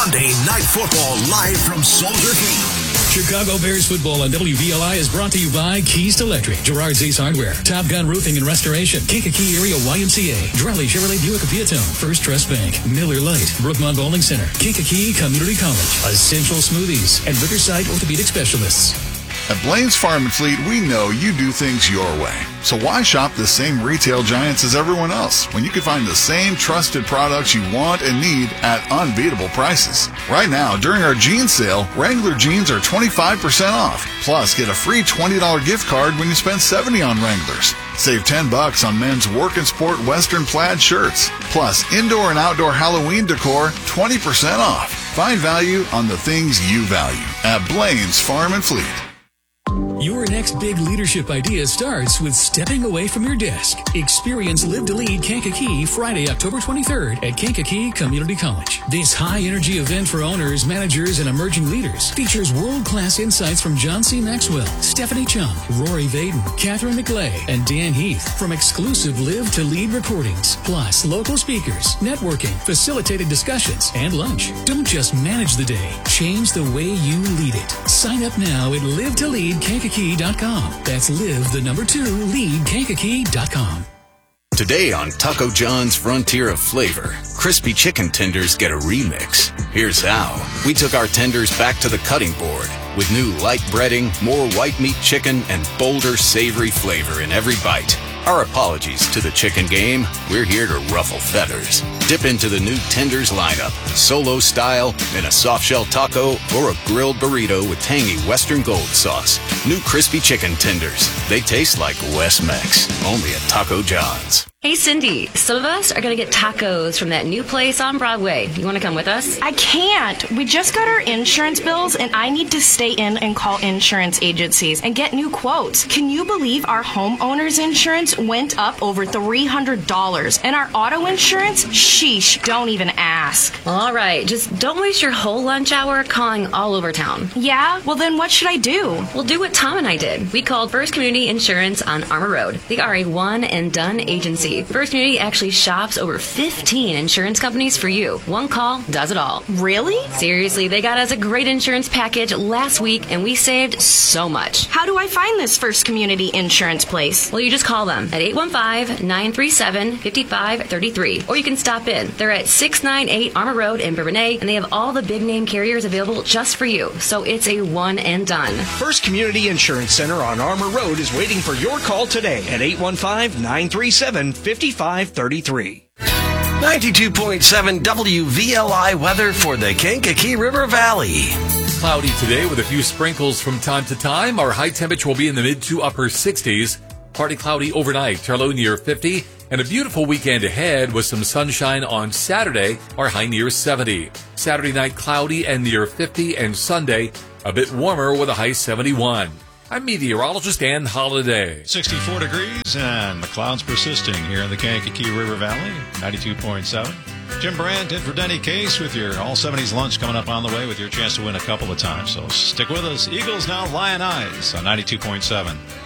Monday Night Football live from Soldier Field. Chicago Bears football on WVLI is brought to you by Keys to Electric, Gerard's Ace Hardware, Top Gun Roofing and Restoration, Kankakee Area YMCA, Drelly Chevrolet Buick Viatone, First Trust Bank, Miller Lite, Brookmont Bowling Center, Kankakee Community College, Essential Smoothies, and Riverside Orthopedic Specialists. At Blaine's Farm and Fleet, we know you do things your way. So why shop the same retail giants as everyone else when you can find the same trusted products you want and need at unbeatable prices? Right now, during our jeans sale, Wrangler jeans are 25% off. Plus, get a free $20 gift card when you spend $70 on Wranglers. Save $10 on men's work and sport Western plaid shirts. Plus, indoor and outdoor Halloween decor, 20% off. Find value on the things you value at Blaine's Farm and Fleet. Your next big leadership idea starts with stepping away from your desk. Experience Live to Lead Kankakee Friday, October 23rd at Kankakee Community College. This high-energy event for owners, managers, and emerging leaders features world-class insights from John C. Maxwell, Stephanie Chung, Rory Vaden, Catherine McLay, and Dan Heath from exclusive Live to Lead recordings, plus local speakers, networking, facilitated discussions, and lunch. Don't just manage the day. Change the way you lead it. Sign up now at LivetoLeadKankakee.com. That's LiveThe2LeadKankakee.com. Today on Taco John's Frontier of Flavor, crispy chicken tenders get a remix. Here's how. We took our tenders back to the cutting board with new light breading, more white meat chicken, and bolder savory flavor in every bite. Our apologies to the chicken game. We're here to ruffle feathers. Dip into the new tenders lineup, solo style, in a soft shell taco, or a grilled burrito with tangy Western Gold sauce. New crispy chicken tenders. They taste like West Mex. Only at Taco John's. Hey, Cindy, some of us are going to get tacos from that new place on Broadway. You want to come with us? I can't. We just got our insurance bills, and I need to stay in and call insurance agencies and get new quotes. Can you believe our homeowner's insurance went up over $300? And our auto insurance? Sheesh, don't even ask. All right, just don't waste your whole lunch hour calling all over town. Yeah? Well, then what should I do? We'll do what Tom and I did. We called First Community Insurance on Armour Road. They are a one-and-done agency. First Community actually shops over 15 insurance companies for you. One call does it all. Really? Seriously, they got us a great insurance package last week, and we saved so much. How do I find this First Community Insurance place? Well, you just call them at 815-937-5533, or you can stop in. They're at 698 Armour Road in Bourbonnais, and they have all the big-name carriers available just for you, so it's a one and done. First Community Insurance Center on Armour Road is waiting for your call today at 815-937-5533. 92.7 WVLI weather for the Kankakee River Valley. Cloudy today with a few sprinkles from time to time. Our high temperature will be in the mid to upper 60s. Partly cloudy overnight, our low near 50. And a beautiful weekend ahead with some sunshine on Saturday, our high near 70. Saturday night cloudy and near 50, and Sunday a bit warmer with a high 71. I'm meteorologist Dan Holliday. 64 degrees and the clouds persisting here in the Kankakee River Valley, 92.7. Jim Brandt in for Denny Case with your All-70s lunch coming up on the way with your chance to win a couple of times. So stick with us. Eagles now Lion Eyes on 92.7.